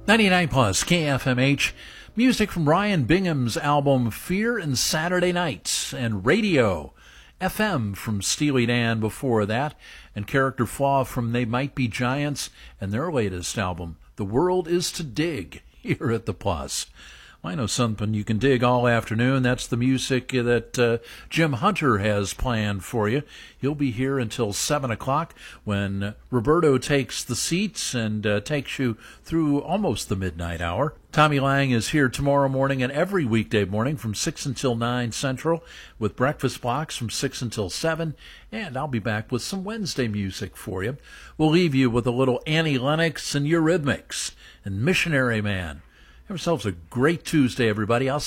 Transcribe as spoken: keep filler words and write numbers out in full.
ninety-nine plus K F M H. Music from Ryan Bingham's album Fear and Saturday Nights, and Radio. F M from Steely Dan before that, and Character Flaw from They Might Be Giants, and their latest album, The World Is to Dig, here at the Plus. I know something you can dig all afternoon. That's the music that uh, Jim Hunter has planned for you. He'll be here until seven o'clock when Roberto takes the seats and uh, takes you through almost the midnight hour. Tommy Lang is here tomorrow morning and every weekday morning from six until nine Central with breakfast blocks from six until seven. And I'll be back with some Wednesday music for you. We'll leave you with a little Annie Lennox and Eurythmics and Missionary Man. Have yourselves a great Tuesday, everybody. I'll